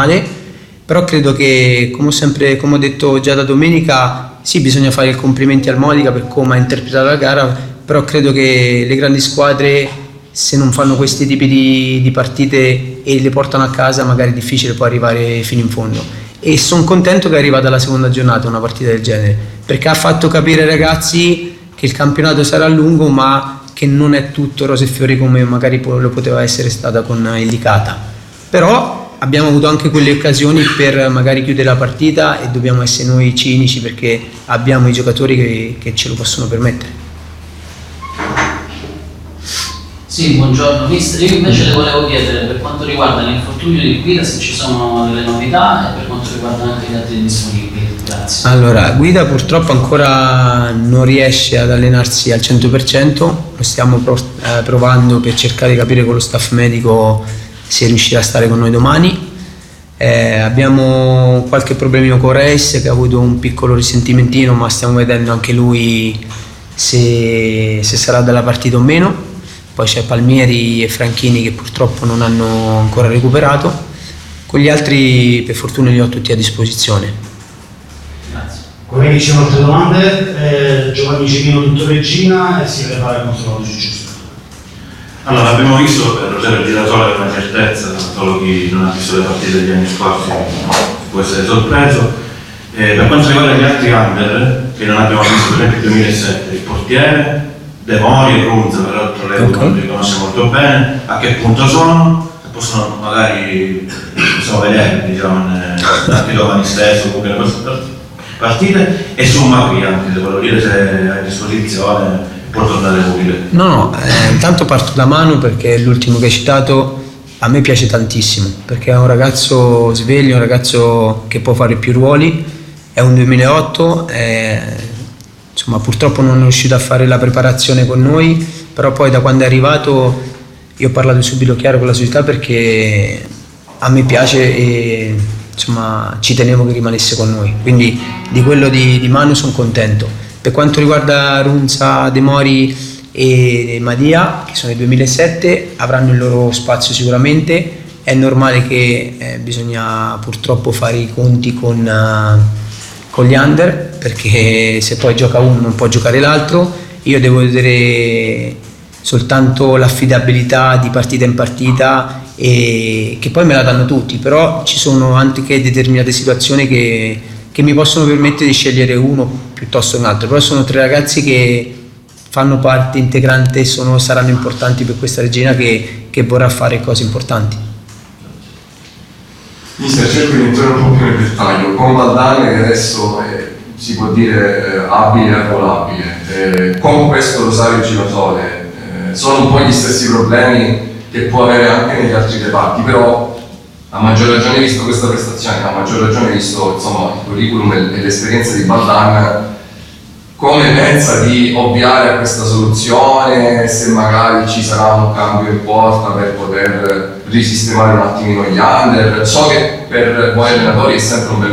male, però credo che, come ho detto già da domenica, sì, bisogna fare i complimenti al Modica per come ha interpretato la gara, però credo che le grandi squadre, se non fanno questi tipi di partite e le portano a casa, magari è difficile poi arrivare fino in fondo. E sono contento che è arrivata la seconda giornata una partita del genere, perché ha fatto capire ai ragazzi che il campionato sarà lungo, ma che non è tutto rose e fiori come magari lo poteva essere stata con il Licata. Però abbiamo avuto anche quelle occasioni per magari chiudere la partita e dobbiamo essere noi cinici perché abbiamo i giocatori che ce lo possono permettere. Sì, buongiorno mister, io invece le volevo chiedere per quanto riguarda l'infortunio di Guida se ci sono delle novità e per quanto riguarda anche gli altri disponibili. Grazie. Allora, Guida purtroppo ancora non riesce ad allenarsi al 100%, lo stiamo provando per cercare di capire con lo staff medico se riuscirà a stare con noi domani. Abbiamo qualche problemino con Reis che ha avuto un piccolo risentimentino, ma stiamo vedendo anche lui se sarà dalla partita o meno. Poi c'è Palmieri e Franchini che purtroppo non hanno ancora recuperato. Con gli altri per fortuna li ho tutti a disposizione. Grazie. Colleghi, c'è altre domande? Giovanni Cimino, tutto Regina, e si prepara il nostro codice giusto. Allora, abbiamo visto che Rosario Girasole è una certezza, solo chi non ha visto le partite degli anni scorsi può essere sorpreso. Per quanto riguarda gli altri under, che non abbiamo visto per esempio il 2007, il portiere, De Mori e Runza, peraltro lei non li conosce molto bene, a che punto sono, se possono magari vedere, diciamo, anche i giovani stessi, comunque le queste partite, e su Maria anche, se volevo dire se è a disposizione può tornare utile. No, intanto parto da Manu perché è l'ultimo che hai citato, a me piace tantissimo, perché è un ragazzo sveglio, un ragazzo che può fare più ruoli, è un 2008, insomma purtroppo non è riuscito a fare la preparazione con noi, però poi da quando è arrivato io ho parlato subito chiaro con la società perché a me piace e insomma ci tenevo che rimanesse con noi, quindi di quello di Manu sono contento. Per quanto riguarda Runza, De Mori e Madia, che sono i 2007, avranno il loro spazio sicuramente. È normale che bisogna purtroppo fare i conti con gli under, perché se poi gioca uno non può giocare l'altro. Io devo vedere soltanto l'affidabilità di partita in partita, e che poi me la danno tutti, però ci sono anche determinate situazioni che mi possono permettere di scegliere uno piuttosto che un altro, però sono tre ragazzi che fanno parte integrante e saranno importanti per questa Regina che vorrà fare cose importanti. Mister, cerco di entrare un po' più nel dettaglio. Con Valdane che adesso si può dire abile e arruolabile, con questo Rosario Girasole sono un po' gli stessi problemi che può avere anche negli altri reparti, però a maggior ragione visto questa prestazione, a maggior ragione visto insomma il curriculum e l'esperienza di Baldan, come pensa di ovviare a questa soluzione, se magari ci sarà un cambio in porta per poter risistemare un attimino gli under? So che per voi allenatori è sempre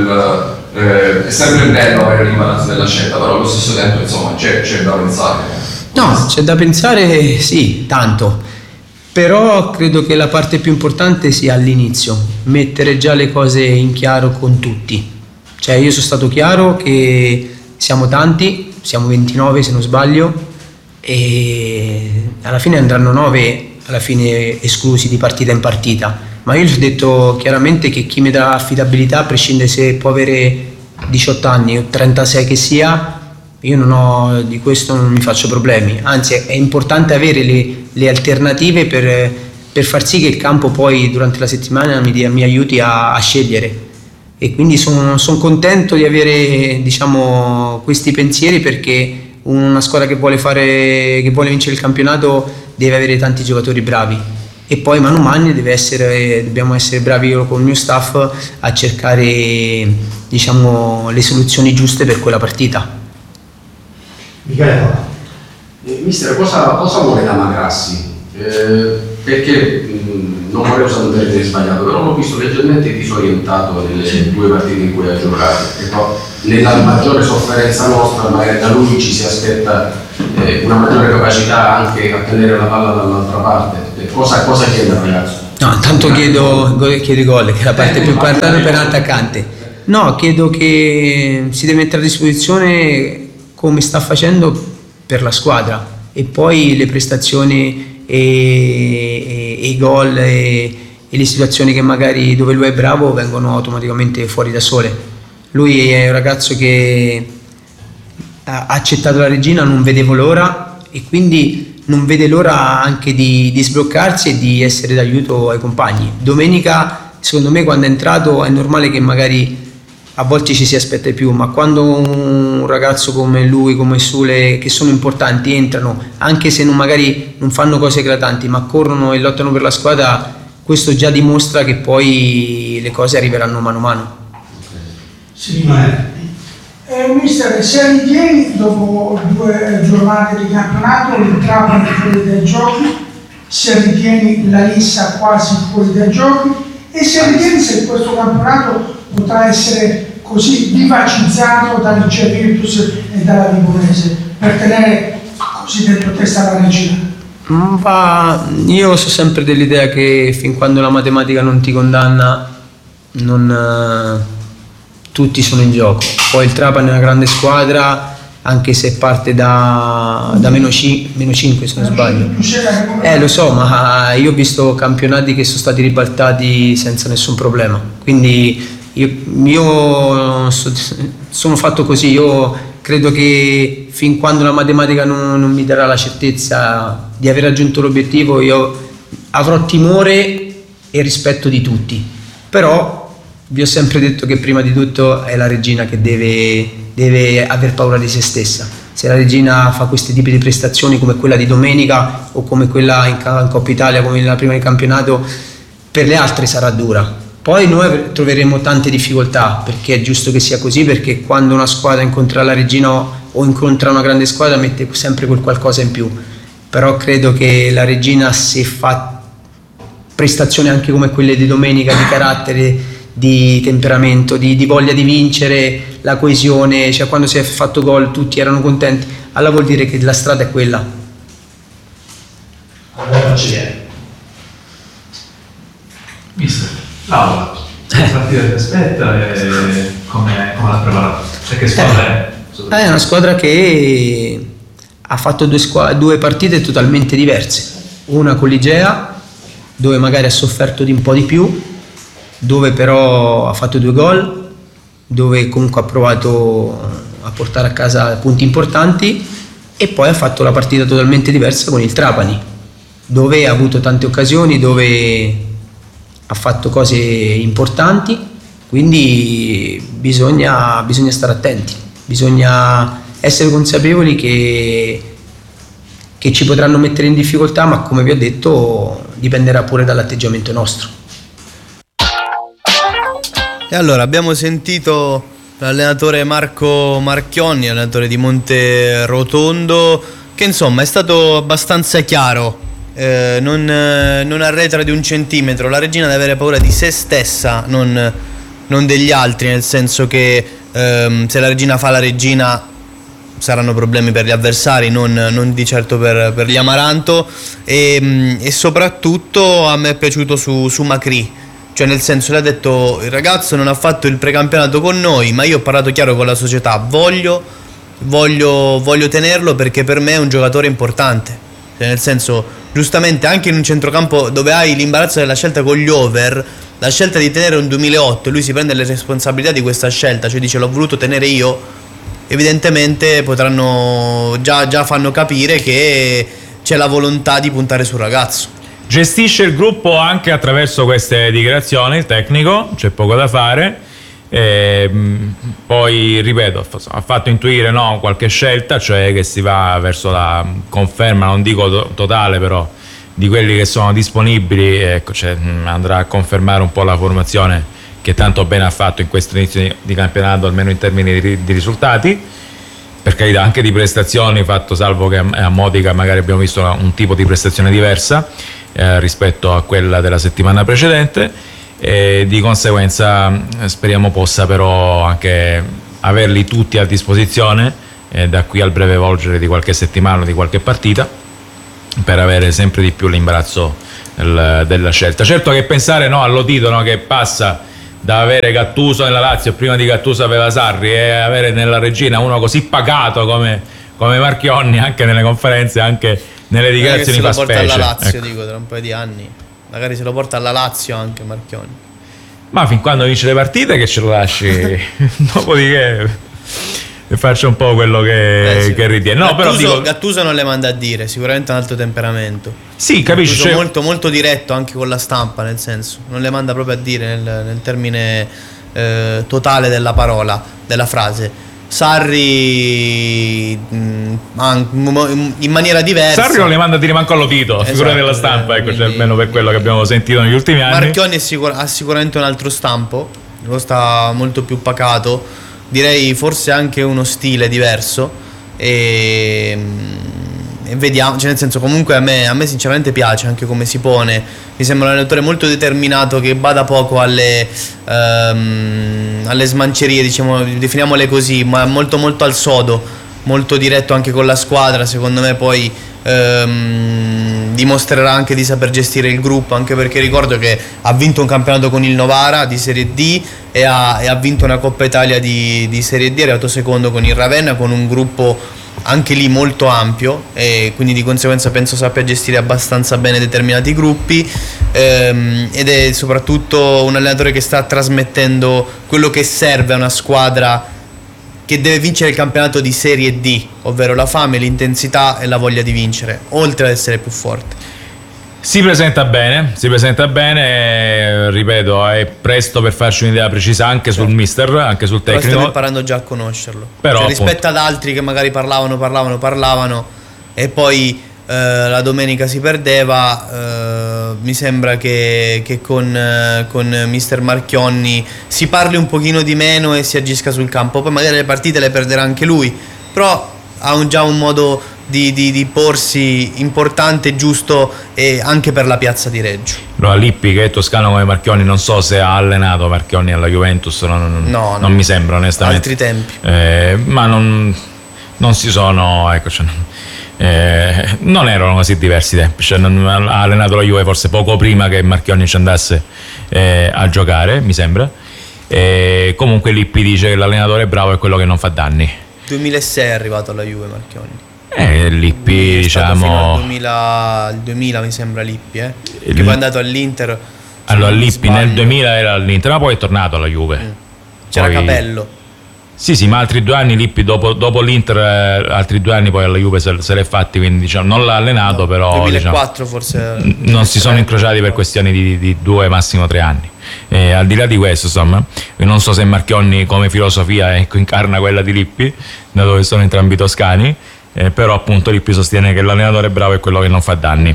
bello avere l'imbarazzo della scelta, però allo stesso tempo insomma c'è da pensare. No, c'è da pensare, sì, tanto. Però credo che la parte più importante sia all'inizio, mettere già le cose in chiaro con tutti. Cioè io sono stato chiaro che siamo tanti, siamo 29 se non sbaglio, e alla fine andranno 9 alla fine esclusi di partita in partita, ma io gli ho detto chiaramente che chi mi dà affidabilità, a prescindere se può avere 18 anni o 36 che sia, io di questo non mi faccio problemi, anzi è importante avere le alternative per far sì che il campo poi durante la settimana mi aiuti a scegliere, e quindi sono contento di avere, diciamo, questi pensieri, perché una squadra che vuole vincere il campionato deve avere tanti giocatori bravi, e poi mano a mano dobbiamo essere bravi io con il mio staff a cercare, diciamo, le soluzioni giuste per quella partita. Michele, mister, cosa vuole da Magrassi? Perché non vorrei usare un termine sbagliato, però l'ho visto leggermente disorientato nelle due partite in cui ha giocato, però nella maggiore sofferenza nostra magari da lui ci si aspetta una maggiore capacità anche a tenere la palla dall'altra parte. Cosa chiede al ragazzo? No, intanto chiedo i gol, che è la parte più importante per l'attaccante. No, chiedo che si deve mettere a disposizione come sta facendo per la squadra, e poi le prestazioni e i gol e le situazioni che magari dove lui è bravo vengono automaticamente fuori da sole. Lui è un ragazzo che ha accettato la regina, non vedevo l'ora, e quindi non vede l'ora anche di sbloccarsi e di essere d'aiuto ai compagni. Domenica, secondo me, quando è entrato, è normale che magari a volte ci si aspetta di più, ma quando un ragazzo come lui, come Sule, che sono importanti, entrano, anche se magari non fanno cose eclatanti, ma corrono e lottano per la squadra, questo già dimostra che poi le cose arriveranno mano a mano. Sì, mister, se ritieni dopo 2 giornate di campionato il Trapani fuori dai giochi, se ritieni la Lissa quasi fuori dai giochi, e se ritieni se questo campionato potrà essere così vivacizzato da Lecce Virtus e dalla Vibonese per tenere così dentro testa la regina. Ma io so sempre dell'idea che fin quando la matematica non ti condanna, tutti sono in gioco. Poi il Trapani è una grande squadra, anche se parte da meno 5 se non sbaglio. Lo so, ma io ho visto campionati che sono stati ribaltati senza nessun problema, quindi io sono fatto così. Io credo che fin quando la matematica non mi darà la certezza di aver raggiunto l'obiettivo, io avrò timore e rispetto di tutti, però vi ho sempre detto che prima di tutto è la regina che deve aver paura di se stessa. Se la regina fa questi tipi di prestazioni come quella di domenica o come quella in Coppa Italia, come la prima di campionato, per le altre sarà dura. Poi noi troveremo tante difficoltà, perché è giusto che sia così, perché quando una squadra incontra la regina o incontra una grande squadra mette sempre quel qualcosa in più. Però credo che la regina, se fa prestazioni anche come quelle di domenica, di carattere, di temperamento, di voglia di vincere, la coesione, cioè quando si è fatto gol tutti erano contenti, allora vuol dire che la strada è quella. Allora ci viene. Mister, Laura, la partita che aspetta e come l'ha preparata? Cioè, che squadra è? È una squadra che ha fatto due partite totalmente diverse, una con l'Igea dove magari ha sofferto di un po' di più, dove però ha fatto 2 gol, dove comunque ha provato a portare a casa punti importanti, e poi ha fatto la partita totalmente diversa con il Trapani, dove ha avuto tante occasioni, dove ha fatto cose importanti, quindi bisogna stare attenti, bisogna essere consapevoli che ci potranno mettere in difficoltà, ma come vi ho detto dipenderà pure dall'atteggiamento nostro. E allora abbiamo sentito l'allenatore Marco Marchionni, allenatore di Monterotondo, che insomma è stato abbastanza chiaro, non arretra di un centimetro. La regina deve avere paura di se stessa, non degli altri, nel senso che se la regina fa la regina saranno problemi per gli avversari, non di certo per gli Amaranto, e soprattutto a me è piaciuto su Macri. Cioè, nel senso, lei ha detto: il ragazzo non ha fatto il precampionato con noi, ma io ho parlato chiaro con la società, voglio tenerlo perché per me è un giocatore importante. Cioè, nel senso, giustamente anche in un centrocampo dove hai l'imbarazzo della scelta con gli over, la scelta di tenere un 2008, lui si prende le responsabilità di questa scelta, cioè dice: l'ho voluto tenere io. Evidentemente potranno già fanno capire che c'è la volontà di puntare sul ragazzo. Gestisce il gruppo anche attraverso queste dichiarazioni, il tecnico, c'è poco da fare. Poi, ripeto, ha fatto intuire qualche scelta, cioè che si va verso la conferma, non dico totale, però di quelli che sono disponibili. Ecco, cioè, andrà a confermare un po' la formazione che tanto bene ha fatto in questo inizio di campionato, almeno in termini di risultati, per carità anche di prestazioni, fatto salvo che a Modica magari abbiamo visto un tipo di prestazione diversa rispetto a quella della settimana precedente, e di conseguenza speriamo possa però anche averli tutti a disposizione da qui al breve volgere di qualche settimana o di qualche partita, per avere sempre di più l'imbarazzo della scelta. Certo che pensare all'Otito, che passa da avere Gattuso nella Lazio, prima di Gattuso aveva Sarri, e avere nella Regina uno così pacato come Marchionni, anche nelle conferenze, anche nelle dichiarazioni, fa specie. Se lo porta alla Lazio, ecco. dico, tra un paio di anni magari se lo porta alla Lazio anche Marchionni. Ma fin quando vince le partite che ce lo lasci, dopodiché faccia un po' quello che ritiene. No, però dico, Gattuso non le manda a dire, sicuramente ha un alto temperamento. Sì, capisci? Gattuso molto, molto diretto anche con la stampa, nel senso, non le manda proprio a dire nel termine totale della parola, della frase. Sarri in maniera diversa. Sarri non le manda a dire manco all'Otito, Esatto, figura della stampa, ecco, cioè, almeno per quello che abbiamo sentito negli ultimi anni. Marchionni ha sicuramente un altro stampo, lo sta molto più pacato, direi forse anche uno stile diverso, e vediamo, cioè nel senso, comunque a me sinceramente piace anche come si pone, mi sembra un allenatore molto determinato, che bada poco alle smancerie, diciamo, definiamole così, ma molto molto al sodo, molto diretto anche con la squadra. Secondo me poi dimostrerà anche di saper gestire il gruppo, anche perché ricordo che ha vinto un campionato con il Novara di Serie D e ha vinto una Coppa Italia di Serie D, è arrivato secondo con il Ravenna, con un gruppo anche lì molto ampio, e quindi di conseguenza penso sappia gestire abbastanza bene determinati gruppi, ed è soprattutto un allenatore che sta trasmettendo quello che serve a una squadra che deve vincere il campionato di Serie D, ovvero la fame, l'intensità e la voglia di vincere, oltre ad essere più forte. Si presenta bene, ripeto, è presto per farci un'idea precisa anche sul mister, anche sul tecnico. Però stiamo imparando già a conoscerlo. Però, cioè, rispetto ad altri che magari parlavano e poi la domenica si perdeva, mi sembra che con mister Marchionni si parli un pochino di meno e si agisca sul campo. Poi magari le partite le perderà anche lui, però ha già un modo di porsi importante e giusto, e anche per la piazza di Reggio. Allora, Lippi, che è toscano come Marchionni, non so se ha allenato Marchionni alla Juventus, non mi sembra onestamente. Altri tempi. Ma non si sono, ecco, cioè, non erano così diversi tempi, cioè, ha allenato la Juve forse poco prima che Marchionni ci andasse a giocare, mi sembra. Comunque Lippi dice che l'allenatore bravo è quello che non fa danni. 2006 è arrivato alla Juve Marchionni. Lippi, diciamo, fino al 2000 mi sembra Lippi, che poi è andato all'Inter. Allora Lippi nel 2000 era all'Inter, ma poi è tornato alla Juve. C'era poi... Capello. Sì, ma altri 2 anni Lippi dopo l'Inter, altri 2 anni poi alla Juve se l'è fatti, quindi diciamo non l'ha allenato, però 2004 diciamo, forse non si sono incrociati per questioni di 2 massimo 3 anni. Al di là di questo, insomma, non so se Marchionni come filosofia incarna quella di Lippi, dato che sono entrambi toscani, però appunto Lippi sostiene che l'allenatore bravo è quello che non fa danni.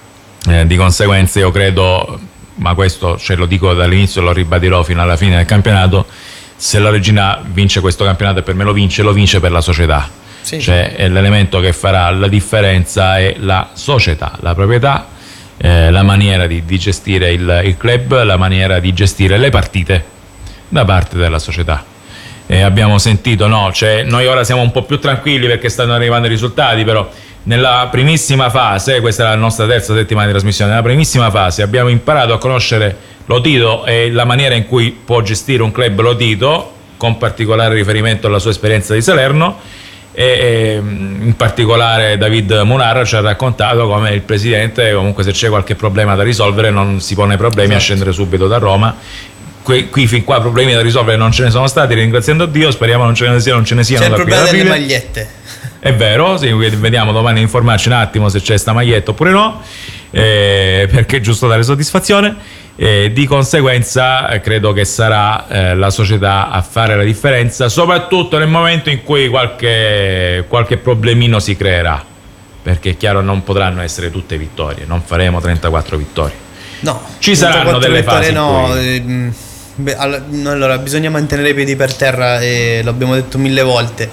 Di conseguenza io credo, ma questo ce lo dico dall'inizio e lo ribadirò fino alla fine del campionato, se la Regina vince questo campionato, e per me lo vince per la società. Sì. Cioè è l'elemento che farà la differenza, è la società, la proprietà, la maniera di gestire il club, la maniera di gestire le partite da parte della società. Abbiamo sentito, cioè noi ora siamo un po' più tranquilli perché stanno arrivando i risultati, però nella primissima fase, questa è la nostra terza settimana di trasmissione, nella primissima fase abbiamo imparato a conoscere l'Otito e la maniera in cui può gestire un club l'Otito, con particolare riferimento alla sua esperienza di Salerno, e in particolare David Munar ci ha raccontato come il presidente, comunque se c'è qualche problema da risolvere non si pone problemi a scendere subito da Roma. Qui fin qua problemi da risolvere non ce ne sono stati, ringraziando Dio, speriamo non ce ne siano. C'è il problema delle magliette. È vero, sì, vediamo domani informarci un attimo se c'è sta maglietta oppure no, perché è giusto dare soddisfazione. Di conseguenza credo che sarà la società a fare la differenza, soprattutto nel momento in cui qualche problemino si creerà, perché è chiaro non potranno essere tutte vittorie, non faremo 34 vittorie. No, ci saranno delle fasi in cui... allora bisogna mantenere i piedi per terra, e l'abbiamo detto 1000 volte.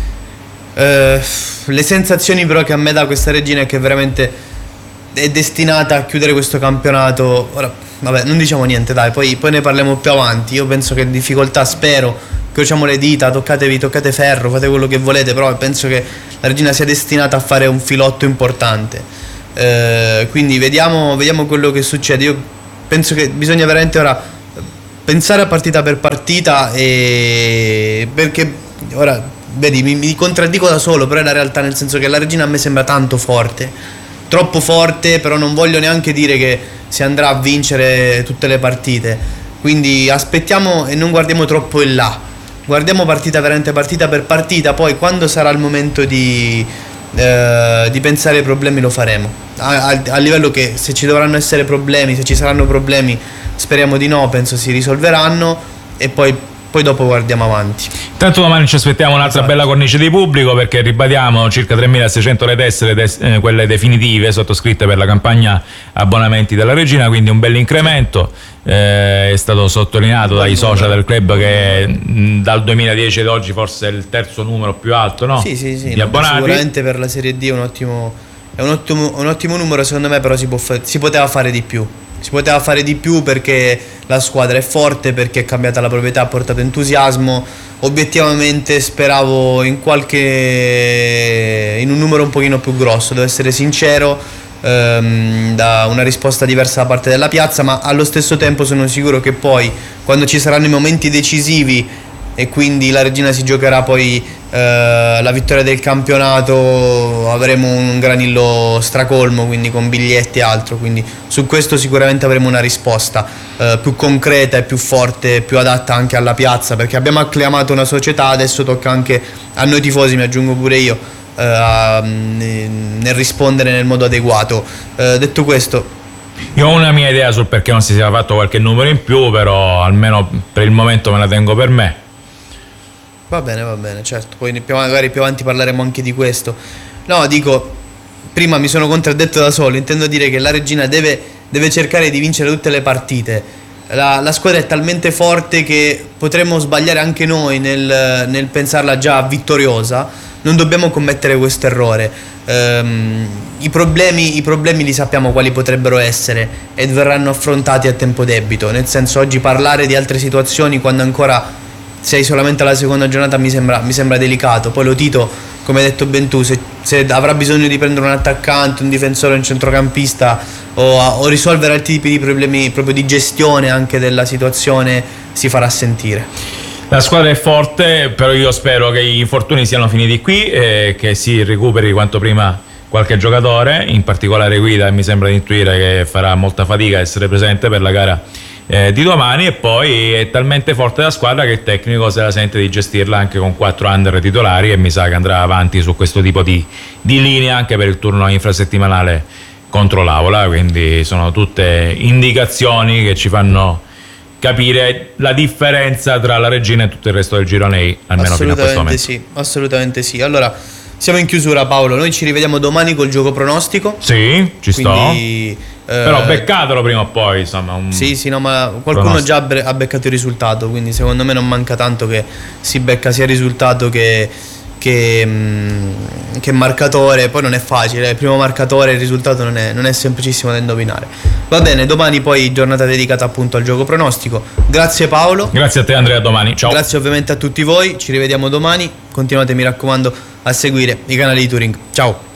Le sensazioni però che a me dà questa Regina è che veramente è destinata a chiudere questo campionato. Ora, vabbè, non diciamo niente, dai, poi ne parliamo più avanti. Io penso che difficoltà, spero, crociamo le dita, toccate ferro, fate quello che volete, però penso che la Regina sia destinata a fare un filotto importante. quindi vediamo quello che succede. Io penso che bisogna veramente ora pensare a partita per partita, perché ora vedi mi contraddico da solo, però è la realtà, nel senso che la Regina a me sembra tanto forte, troppo forte, però non voglio neanche dire che si andrà a vincere tutte le partite, quindi aspettiamo e non guardiamo troppo in là, guardiamo veramente partita per partita, poi quando sarà il momento di pensare ai problemi lo faremo, a livello che se ci dovranno essere problemi, se ci saranno problemi, speriamo di no, penso si risolveranno, e poi dopo guardiamo avanti. Tanto domani ci aspettiamo un'altra bella cornice di pubblico, perché ribadiamo circa 3.600 le tessere, quelle definitive sottoscritte per la campagna abbonamenti della Regina, quindi un bel incremento. È stato sottolineato dai social del club che dal 2010 ad oggi forse è il terzo numero più alto, no? Sì, di abbonati. Sicuramente per la Serie D è un ottimo numero, secondo me, però si poteva fare di più. Si poteva fare di più perché la squadra è forte, perché è cambiata la proprietà, ha portato entusiasmo. Obiettivamente speravo in un numero un pochino più grosso, devo essere sincero, da una risposta diversa da parte della piazza, ma allo stesso tempo sono sicuro che poi quando ci saranno i momenti decisivi e quindi la Regina si giocherà poi la vittoria del campionato, avremo un granillo stracolmo, quindi con biglietti e altro, quindi su questo sicuramente avremo una risposta più concreta e più forte, più adatta anche alla piazza, perché abbiamo acclamato una società, adesso tocca anche a noi tifosi, mi aggiungo pure io, nel rispondere nel modo adeguato. Detto questo, io ho una mia idea sul perché non si sia fatto qualche numero in più, però almeno per il momento me la tengo per me. Va bene, certo, poi magari più avanti parleremo anche di questo. No, dico, prima mi sono contraddetto da solo, intendo dire che la Regina deve cercare di vincere tutte le partite. La squadra è talmente forte che potremmo sbagliare anche noi nel pensarla già vittoriosa, non dobbiamo commettere questo errore. I problemi li sappiamo quali potrebbero essere e verranno affrontati a tempo debito, nel senso, oggi parlare di altre situazioni quando ancora sei solamente alla seconda giornata mi sembra delicato. Poi Lotito, come hai detto ben tu, se avrà bisogno di prendere un attaccante, un difensore, un centrocampista o risolvere altri tipi di problemi proprio di gestione anche della situazione, si farà sentire. La squadra è forte, però io spero che gli infortuni siano finiti qui e che si recuperi quanto prima qualche giocatore, in particolare Guida, e mi sembra di intuire che farà molta fatica a essere presente per la gara di domani, e poi è talmente forte la squadra che il tecnico se la sente di gestirla anche con 4 under titolari, e mi sa che andrà avanti su questo tipo di linea anche per il turno infrasettimanale contro l'Avola, quindi sono tutte indicazioni che ci fanno capire la differenza tra la Regina e tutto il resto del girone, almeno fino a questo momento. Assolutamente sì. Allora, siamo in chiusura, Paolo, noi ci rivediamo domani col gioco pronostico. Sì, ci sto. Però beccatelo prima o poi, insomma. Sì, no, ma qualcuno già ha beccato il risultato, quindi secondo me non manca tanto che si becca sia il risultato che marcatore. Poi non è facile, il primo marcatore, il risultato non è semplicissimo da indovinare. Va bene, domani poi giornata dedicata appunto al gioco pronostico. Grazie Paolo. Grazie a te Andrea, domani, ciao. Grazie ovviamente a tutti voi, ci rivediamo domani, continuate, mi raccomando, a seguire i canali di Touring. Ciao.